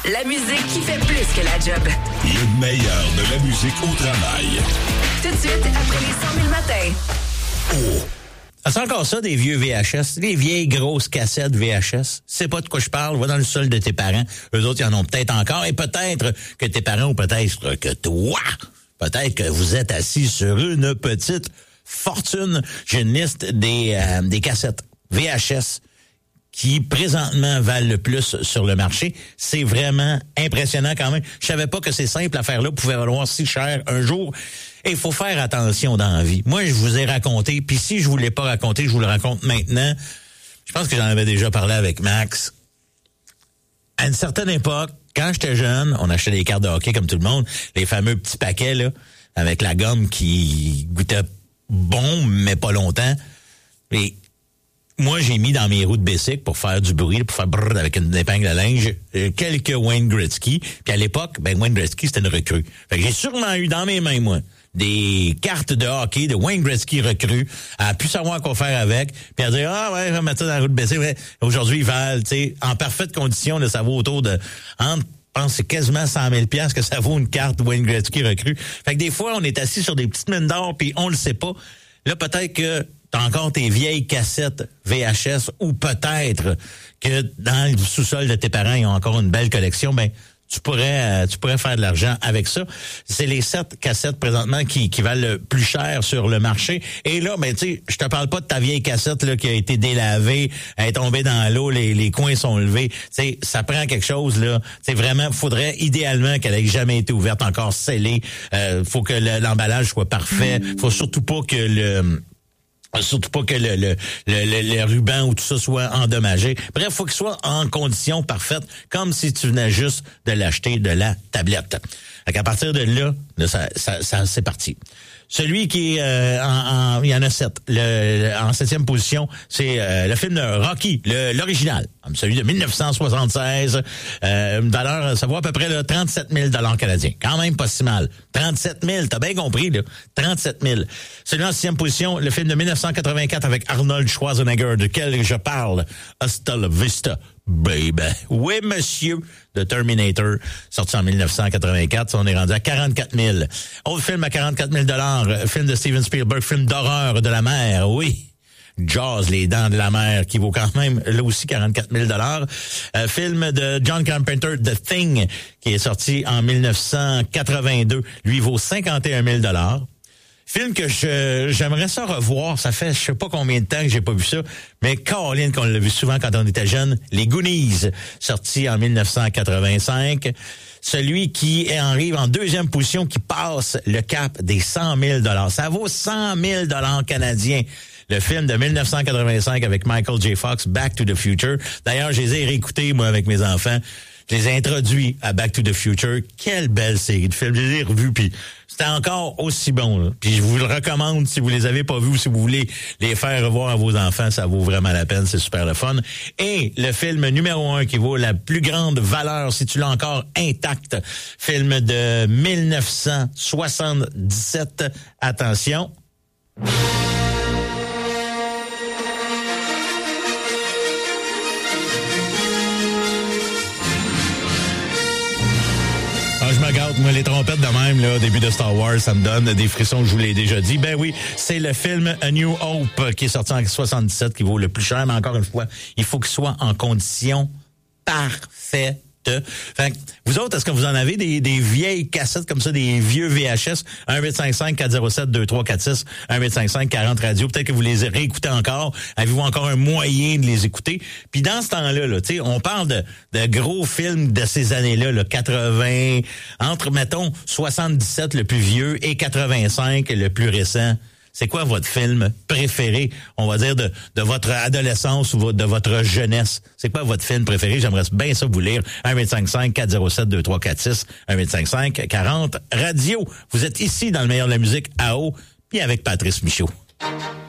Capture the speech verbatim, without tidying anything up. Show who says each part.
Speaker 1: La musique qui fait plus que la job.
Speaker 2: Le meilleur de la musique au travail.
Speaker 1: Tout de suite, après les cent mille matins.
Speaker 2: Oh.
Speaker 3: Ah, c'est encore ça, des vieux V H S, des vieilles grosses cassettes V H S. C'est pas de quoi je parle, va dans le sol de tes parents. Eux autres, ils en ont peut-être encore, et peut-être que tes parents, ou peut-être que toi, peut-être que vous êtes assis sur une petite fortune. J'ai une liste des, euh, des cassettes V H S qui présentement valent le plus sur le marché. C'est vraiment impressionnant quand même. Je savais pas que ces simples affaires-là pouvaient valoir si cher un jour. Et il faut faire attention dans la vie. Moi, je vous ai raconté, puis si je vous l'ai pas raconté, je vous le raconte maintenant. Je pense que j'en avais déjà parlé avec Max. À une certaine époque, quand j'étais jeune, on achetait des cartes de hockey comme tout le monde, les fameux petits paquets là, avec la gomme qui goûtait bon, mais pas longtemps. Et moi, j'ai mis dans mes roues de bicycle pour faire du bruit, pour faire brrr avec une épingle à linge, euh, quelques Wayne Gretzky. Puis à l'époque, ben Wayne Gretzky, c'était une recrue. Fait que j'ai sûrement eu dans mes mains, moi, des cartes de hockey de Wayne Gretzky recrue, à plus savoir quoi faire avec, puis à dire, ah ouais, je vais mettre ça dans la roue de bicycle. Ouais. Aujourd'hui, ils valent, tu sais, en parfaite condition, là, ça vaut autour de... Entre, je pense que c'est quasiment cent mille dollars que ça vaut une carte Wayne Gretzky recrue. Fait que des fois, on est assis sur des petites mines d'or, puis on le sait pas. Là, peut-être que t'as encore tes vieilles cassettes V H S, ou peut-être que dans le sous-sol de tes parents, ils ont encore une belle collection, ben tu pourrais euh, tu pourrais faire de l'argent avec ça. C'est les sept cassettes présentement qui qui valent le plus cher sur le marché. Et là, ben tu sais, je te parle pas de ta vieille cassette là qui a été délavée, elle est tombée dans l'eau, les les coins sont levés. Tu sais, ça prend quelque chose là. C'est vraiment, faudrait idéalement qu'elle ait jamais été ouverte, encore scellée. Euh, faut que le, l'emballage soit parfait. Faut surtout pas que le Surtout pas que le, le, le, le, le ruban ou tout ça soit endommagé. Bref, faut qu'il soit en condition parfaite, comme si tu venais juste de l'acheter de la tablette. Fait qu'à partir de là, là ça, ça, ça c'est parti. Celui qui est euh, en, en, il y en a sept. Le, le, en septième position, c'est euh, le film de Rocky, le, l'original, celui de dix-neuf cent soixante-seize. Euh, une valeur, ça vaut à peu près là, trente-sept mille dollars canadiens. Quand même pas si mal. trente-sept mille, t'as bien compris, là. trente-sept mille. Celui en sixième position, le film de dix-neuf cent quatre-vingt-quatre avec Arnold Schwarzenegger, duquel je parle. Hasta la vista, baby. Oui, monsieur, de Terminator, sorti en dix-neuf cent quatre-vingt-quatre. On est rendu à quarante-quatre mille. Autre film à quarante-quatre mille dollars, film de Steven Spielberg, film d'horreur de la mer, oui. Jaws, les dents de la mer, qui vaut quand même, là aussi, quarante-quatre mille dollars. Euh, film de John Carpenter, The Thing, qui est sorti en dix-neuf cent quatre-vingt-deux. Lui vaut cinquante et un mille dollars. Film que je, j'aimerais ça revoir. Ça fait je sais pas combien de temps que j'ai pas vu ça. Mais Caroline, qu'on l'a vu souvent quand on était jeune. Les Goonies, sorti en dix-neuf cent quatre-vingt-cinq. Celui qui arrive en deuxième position, qui passe le cap des cent mille dollars. Ça vaut cent mille dollars canadiens. Le film de dix-neuf cent quatre-vingt-cinq avec Michael J. Fox, Back to the Future. D'ailleurs, je les ai réécoutés, moi, avec mes enfants. Je les ai introduits à Back to the Future. Quelle belle série de films. Je les ai revus, puis c'était encore aussi bon. Là. Puis je vous le recommande si vous les avez pas vus ou si vous voulez les faire revoir à vos enfants. Ça vaut vraiment la peine. C'est super le fun. Et le film numéro un qui vaut la plus grande valeur, si tu l'as encore intact, film de dix-neuf cent soixante-dix-sept. Attention. Je me gâte, moi, les trompettes de même, là, au début de Star Wars, ça me donne des frissons, je vous l'ai déjà dit. Ben oui, c'est le film A New Hope qui est sorti en soixante-dix-sept qui vaut le plus cher, mais encore une fois, il faut qu'il soit en condition parfaite. Fait que, vous autres, est-ce que vous en avez des, des vieilles cassettes comme ça, des vieux V H S? un huit cinq cinq quatre zéro sept deux trois quatre six, un huit cinq cinq quarante radio. Peut-être que vous les réécoutez encore. Avez-vous encore un moyen de les écouter? Puis dans ce temps-là, là, tu sais, on parle de, de gros films de ces années-là, là, quatre-vingts, entre, mettons, soixante-dix-sept le plus vieux et quatre-vingt-cinq le plus récent. C'est quoi votre film préféré, on va dire, de, de votre adolescence ou de votre jeunesse? C'est quoi votre film préféré? J'aimerais bien ça vous lire. un huit cinq cinq quatre zéro sept deux trois quatre six, un huit cinq cinq quarante radio. Vous êtes ici dans le meilleur de la musique à eau, puis avec Patrice Michaud.